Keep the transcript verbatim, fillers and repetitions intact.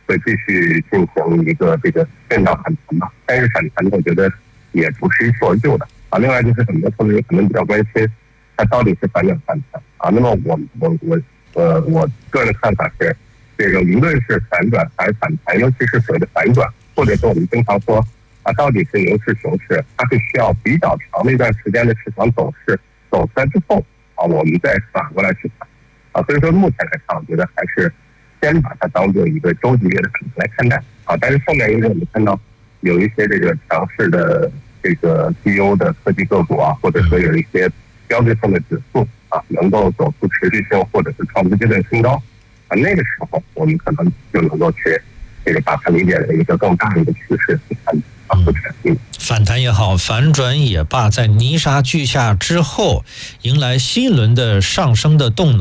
会继续进行一个这个震荡反弹吧。但是反弹我觉得也不是一蹴而就的啊。另外就是很多投资者可能比较关心，它到底是反转反弹啊？那么我我我呃我个人的看法是，这个无论是反转还是反弹，尤其是所谓的反转，或者说我们经常说啊，到底是牛市熊市，它是需要比较长的一段时间的市场走势走出来之后啊，我们再反过来去看啊。所以说目前来看，我觉得还是先把它当做一个周级别的反弹来看待啊。但是后面因为我们看到有一些这个强势的这个绩优的科技个股啊，或者说有一些标志性的指数啊，能够走出持续性或者是创出阶段新高啊，那个时候我们可能就能够去这个把它理解为一个更大的一个趋势去看啊，不确定。 反弹也好，反转也罢，在泥沙俱下之后，迎来新一轮的上升的动能。